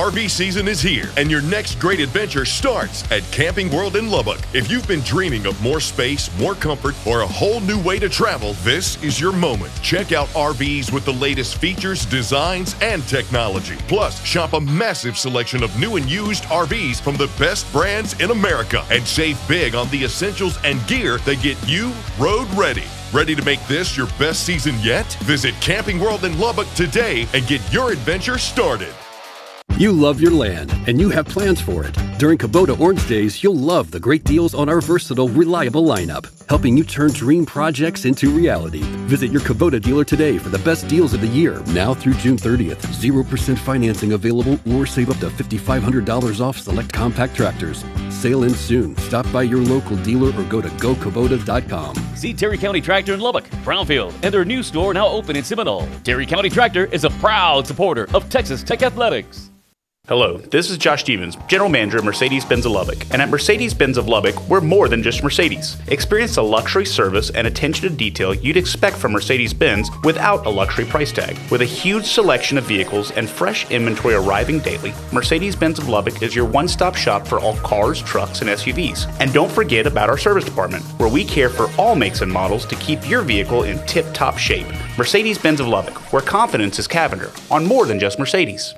RV season is here, and your next great adventure starts at Camping World in Lubbock. If you've been dreaming of more space, more comfort, or a whole new way to travel, this is your moment. Check out RVs with the latest features, designs, and technology. Plus, shop a massive selection of new and used RVs from the best brands in America, and save big on the essentials and gear that get you road ready. Ready to make this your best season yet? Visit Camping World in Lubbock today and get your adventure started. You love your land, and you have plans for it. During Kubota Orange Days, you'll love the great deals on our versatile, reliable lineup, helping you turn dream projects into reality. Visit your Kubota dealer today for the best deals of the year, now through June 30th. 0% financing available, or save up to $5,500 off select compact tractors. Sale ends soon. Stop by your local dealer or go to gokubota.com. See Terry County Tractor in Lubbock, Brownfield, and their new store now open in Seminole. Terry County Tractor is a proud supporter of Texas Tech Athletics. Hello, this is Josh Stevens, General Manager of Mercedes-Benz of Lubbock. And at Mercedes-Benz of Lubbock, we're more than just Mercedes. Experience the luxury service and attention to detail you'd expect from Mercedes-Benz without a luxury price tag. With a huge selection of vehicles and fresh inventory arriving daily, Mercedes-Benz of Lubbock is your one-stop shop for all cars, trucks, and SUVs. And don't forget about our service department, where we care for all makes and models to keep your vehicle in tip-top shape. Mercedes-Benz of Lubbock, where confidence is Cavender on more than just Mercedes.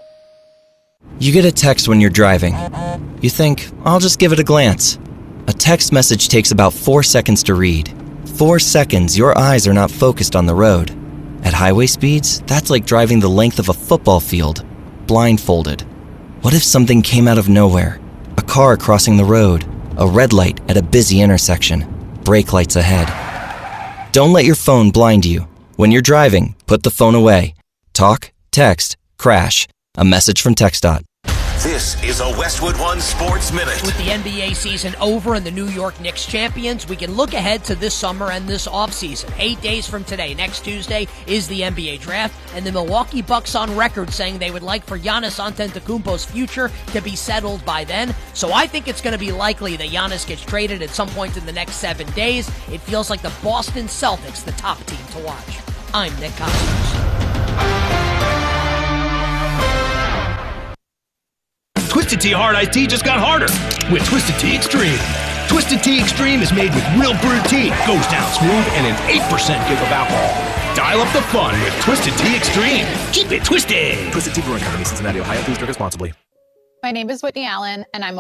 You get a text when you're driving. You think, I'll just give it a glance. A text message takes about 4 seconds to read. 4 seconds, your eyes are not focused on the road. At highway speeds, that's like driving the length of a football field, blindfolded. What if something came out of nowhere? A car crossing the road, a red light at a busy intersection, brake lights ahead. Don't let your phone blind you. When you're driving, put the phone away. Talk, text, crash. A message from TxDOT. This is a Westwood One Sports Minute. With the NBA season over and the New York Knicks champions, we can look ahead to this summer and this offseason. 8 days from today, next Tuesday, is the NBA draft, and the Milwaukee Bucks on record saying they would like for Giannis Antetokounmpo's future to be settled by then. So I think it's going to be likely that Giannis gets traded at some point in the next 7 days. It feels like the Boston Celtics, the top team to watch. I'm Nick Costos. Twisted Tea Hard Iced Tea just got harder with Twisted Tea Extreme. Twisted Tea Extreme is made with real brewed tea, goes down smooth, and an 8% give of alcohol. Dial up the fun with Twisted Tea Extreme. Keep it twisted. Twisted Tea Brewing Company, Cincinnati, Ohio. Please drink responsibly. My name is Whitney Allen, and I'm a